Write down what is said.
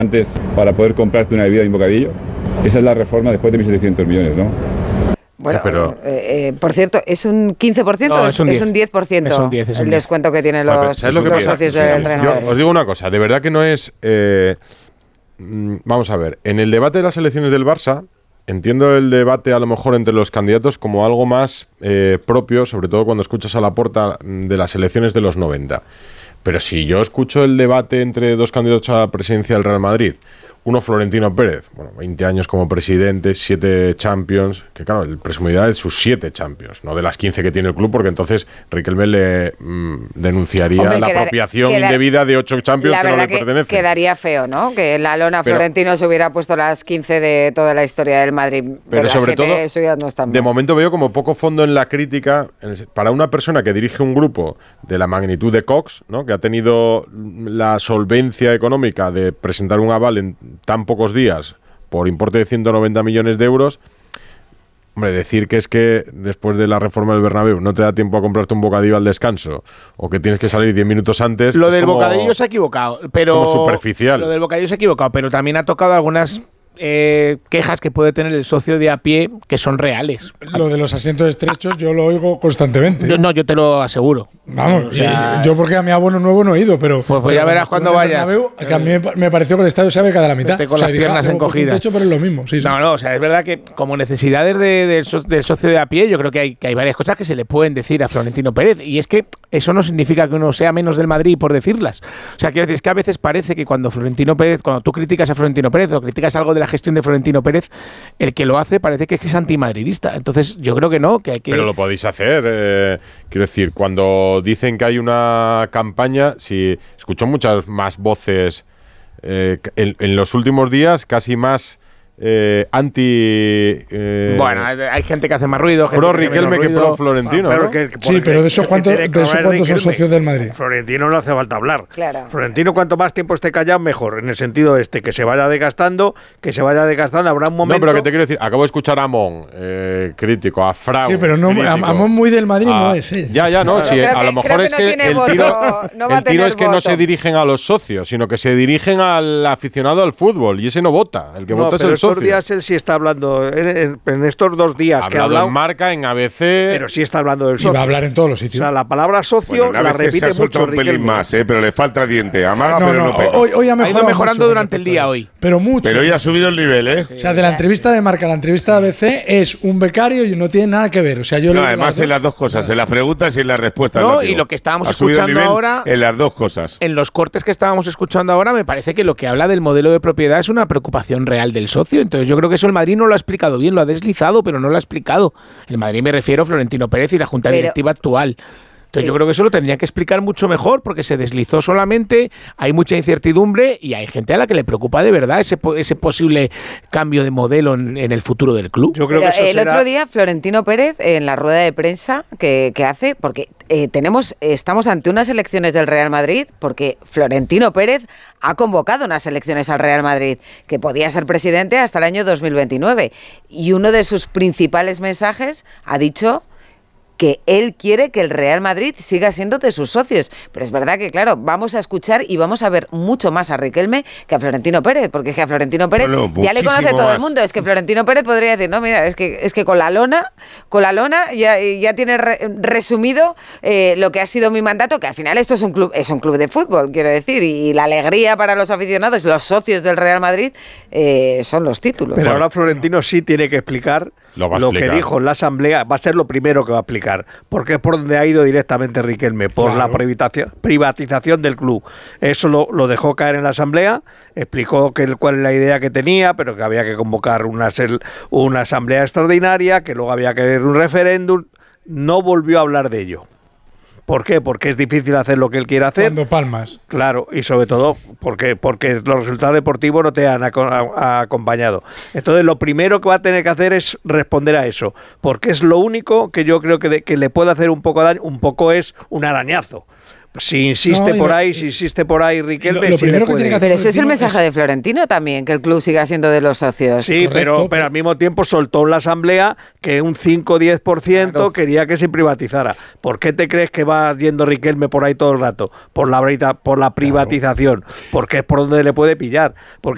antes para poder comprarte una bebida y un bocadillo. Esa es la reforma después de 1.700 millones, ¿no? Bueno, por cierto, ¿es un 15%? No, es un 10%. Es un 10%. El descuento que tienen los socios del Real Madrid. Os digo una cosa, de verdad que no es... vamos a ver, en el debate de las elecciones del Barça, entiendo el debate a lo mejor entre los candidatos como algo más propio, sobre todo cuando escuchas a Laporta de las elecciones de los 90. Pero si yo escucho el debate entre dos candidatos a la presidencia del Real Madrid, uno Florentino Pérez, 20 años como presidente, 7 Champions, que claro, el presumibilidad de sus 7 Champions, no de las 15 que tiene el club, porque entonces Riquelme le denunciaría la apropiación indebida de 8 Champions que no le pertenecen. Quedaría feo, ¿no? Que en la lona Florentino se hubiera puesto las 15 de toda la historia del Madrid. Pero sobre 7, todo, eso ya no está de momento veo como poco fondo en la crítica para una persona que dirige un grupo de la magnitud de Cox, ¿no? Que ha tenido la solvencia económica de presentar un aval en tan pocos días por importe de 190 millones de euros. Hombre, decir que es que después de la reforma del Bernabéu no te da tiempo a comprarte un bocadillo al descanso o que tienes que salir 10 minutos antes. Lo del bocadillo se ha equivocado, pero como superficial. Lo del bocadillo se ha equivocado, pero también ha tocado algunas quejas que puede tener el socio de a pie que son reales. Lo de los asientos estrechos yo lo oigo constantemente. Yo te lo aseguro. Vamos, o sea, yo porque a mi abono nuevo no he ido, pero ya verás cuando vayas. Que a mí me pareció que el estadio se beca de la mitad. Con las piernas encogidas. Techo, pero es lo mismo. Sí. No, o sea, es verdad que como necesidades del socio de a pie, yo creo que hay varias cosas que se le pueden decir a Florentino Pérez, y es que eso no significa que uno sea menos del Madrid por decirlas. O sea, quiero decir, es que a veces parece que cuando tú criticas a Florentino Pérez o criticas algo de la gestión de Florentino Pérez, el que lo hace parece que es antimadridista. Entonces, yo creo que no, que hay que... Pero lo podéis hacer. Quiero decir, cuando dicen que hay una campaña, si escucho muchas más voces en los últimos días, casi más bueno, hay gente que hace más ruido, gente pro Riquelme que pro Florentino, pero ¿no? Pero de esos cuántos son socios del Madrid. Florentino no hace falta hablar. Claro. Florentino, cuanto más tiempo esté callado, mejor. En el sentido que se vaya desgastando, habrá un momento... No, pero que te quiero decir, acabo de escuchar a Amón, crítico, a Frau. Sí, pero no, Amón muy del Madrid no es. Ya, no, sí, a lo mejor es que el tiro es que no se dirigen a los socios, sino que se dirigen al aficionado al fútbol, y ese no vota, el que vota es el socio. Días él sí está hablando, en estos 2 días que ha hablado en Marca, en ABC, pero sí está hablando del socio. Y va a hablar en todos los sitios. O sea, la palabra socio la repite mucho un pelín más, pero le falta diente. Amaga, pero no pega. Hoy ha ido mejorando durante el día hoy. Pero mucho. Pero hoy ha subido el nivel, Sí. O sea, de la entrevista de Marca a la entrevista de ABC es un becario y no tiene nada que ver. O sea, yo además en las dos cosas, en las preguntas y en las respuestas. No, y lo que estábamos escuchando ahora, en las dos cosas. En los cortes que estábamos escuchando ahora, me parece que lo que habla del modelo de propiedad es una preocupación real del socio. Entonces, yo creo que eso el Madrid no lo ha explicado bien, lo ha deslizado, pero no lo ha explicado. El Madrid, me refiero a Florentino Pérez y la Junta Directiva actual. Entonces yo creo que eso lo tendría que explicar mucho mejor, porque se deslizó solamente, hay mucha incertidumbre y hay gente a la que le preocupa de verdad ese posible cambio de modelo en el futuro del club. Yo creo que otro día Florentino Pérez, en la rueda de prensa que hace, porque estamos ante unas elecciones del Real Madrid, porque Florentino Pérez ha convocado unas elecciones al Real Madrid, que podía ser presidente hasta el año 2029, y uno de sus principales mensajes ha dicho que él quiere que el Real Madrid siga siendo de sus socios. Pero es verdad que, claro, vamos a escuchar y vamos a ver mucho más a Riquelme que a Florentino Pérez, porque es que a Florentino Pérez ya le conoce todo el mundo. Es que Florentino Pérez podría decir, no, mira, es que con la lona ya tiene resumido lo que ha sido mi mandato, que al final esto es un club de fútbol, quiero decir, y la alegría para los aficionados, los socios del Real Madrid, son los títulos. Pero ahora Florentino sí tiene que explicar lo que dijo en la asamblea, va a ser lo primero que va a explicar, porque es por donde ha ido directamente Riquelme, por la privatización del club. Eso lo dejó caer en la asamblea, explicó cuál es la idea que tenía, pero que había que convocar una asamblea extraordinaria, que luego había que hacer un referéndum. No volvió a hablar de ello. ¿Por qué? Porque es difícil hacer lo que él quiere hacer. Cuando palmas. Claro, y sobre todo porque los resultados deportivos no te han acompañado. Entonces, lo primero que va a tener que hacer es responder a eso, porque es lo único que yo creo que le puede hacer un poco daño, un poco es un arañazo. Si insiste por ahí Riquelme, lo primero que tiene que hacer. Pero ese es el mensaje de Florentino también, que el club siga siendo de los socios. Sí, correcto, pero al mismo tiempo soltó en la asamblea que un 5 o 10% quería que se privatizara. ¿Por qué te crees que va yendo Riquelme por ahí todo el rato? Por la privatización. Porque es por donde le puede pillar. Porque